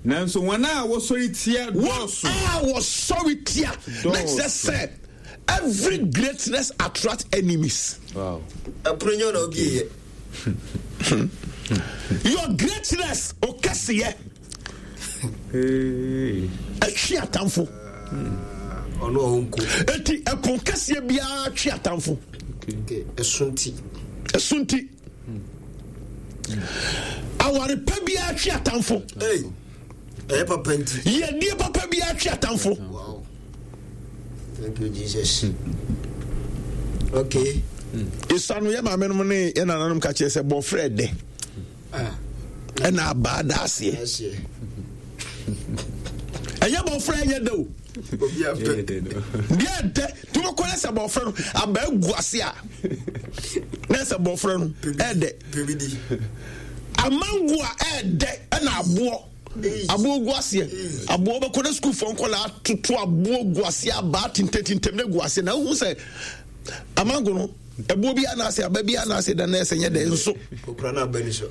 Nanso wana was sorry tia was sorry tia. Next just say every greatness attract enemies. Wow. Your greatness okasiye. Hey. Atwi atamfo. Ono honko. Enti epon kasiye bia atwi atamfo. Okay. Esunti. Aware pa bia atwi atamfo. Hey. Papa nti. Ye die papa bia atwi atamfo. Wow. Thank you Jesus. Okay. Isanu ye ma menum ne ye nananum ka che se bo frede. Na bada ase. Anya bo frede do. Obia pe. Dia de tu mo kole se bo frede aba egu ase a. Na se bo frede ede. Pebidi. Amangu a ede na abo. Abo gu ase. Abo be kole school for nkola tutu abo gu ase aba tintentem na gu ase na hu se amangu no ebo bi anase ababi anase da na esenye de nso okra na abani so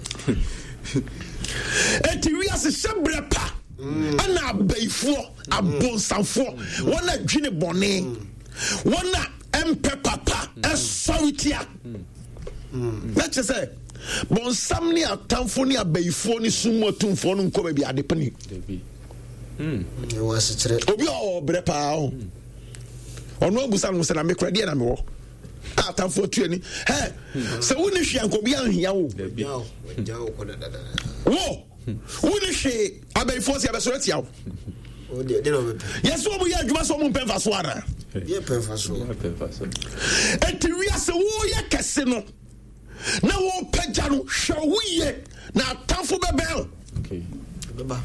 eti wi ase sebre pa ana abaifo abonsanfo wona dwene bone wona empe papa esoritia let's say bonsam ni atamfo ni abaifo ni sumo tumfo no nko ba bi adepani was chere obi o bre pa o ono abusa no se na me krade na me wo atamfo tuani se woni hwe ankobi anhia wo jawo ko da wo woni hwe abaifo se abesoro tia wo o de no yeso mo ya adwuma so mo pemfa so ara ye pemfa so etiwia se wo ye kese no na wo pagya no hwe wo ye na atamfo bebel beba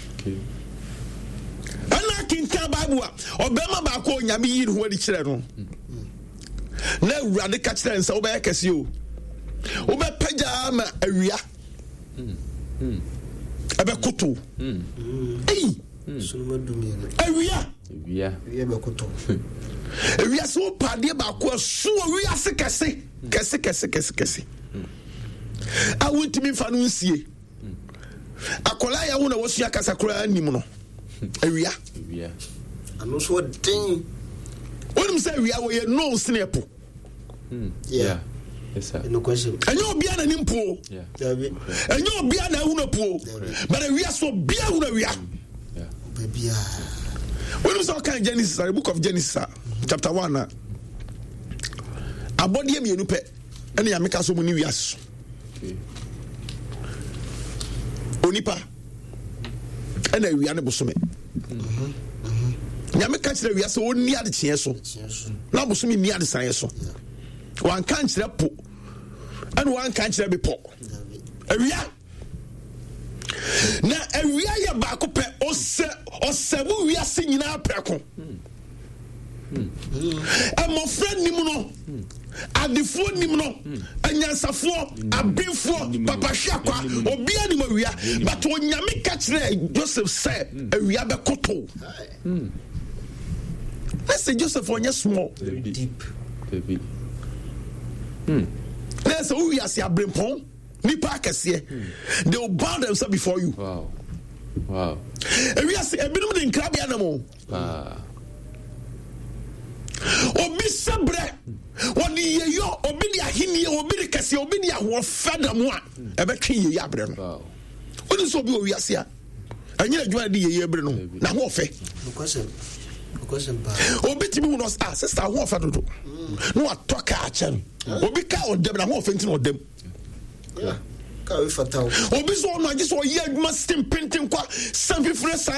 ana kinka bible a obema ba ko nyame yi ho adi kire no na awurade ka kire nsa wo be kese o wo be pagya ma awia ebe kutu sunu madumi awia be kutu awia so pade ba ko so awia se kese a wutimi fa no nsie akola ya wo na wosu akasa kura anim no awia ano so den wonim say awia wo ye no snepo yeah yes sir no question enyo bia na nimpo dabi enyo bia na hu no po but awia so bia hu no awia bia wonim say kan Genesis the book of Genesis chapter 1 abodie mienu pe ene ya meka so mu ni wias onipa ena awia ne bosome nyame ka kire awia se oni ade kye so na bosome ni ade san so wan kan kire po ena wan kan kire bepo awia na awia ya ba ko pe osebu wia se nyina preko amofra nim no adifo nim no anyansafo abinfo papa hwakwa obi anim awia but onyame ka kire Joseph say awia be koto let's say Joseph onye small deep let's say we are see abrimpon nipa akese they will bow themselves before you wow awia say ebinum de nkrabia namo obi sebre woni yeyo obi di ahini obi di kese obi di aho fada mu a ebetwe yeyo abre no woni so obi owi ase a anyina djuma di yeyo abre no na ho ofe question ba obi timi hu no sister ho ofa dodo no atoka a chen obi ka odem na ho ofe nti no odem ka we fatao obi so no agi so ye adwuma stem painting kwa sampi fresa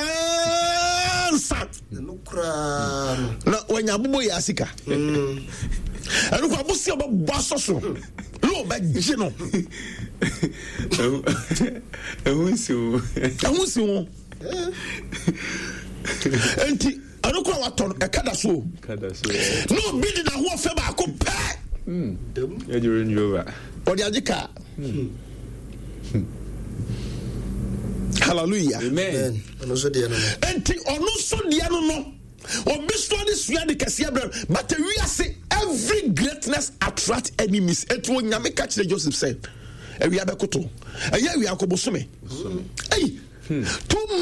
no kra na wanya bubo ya asika anu kwa busi oba baso so lo ba gino ehunsi wo enti anu kwa waton e kada so no bidi na ho fe ba ko pe ya jure nyoba odi agika hallelujah amen ono so dia no enti ono so dia no obi so de sua de kase abra but we say every greatness attract enemies etu nyame ka kire Joseph say ewia bekoto eya wi akobosome ei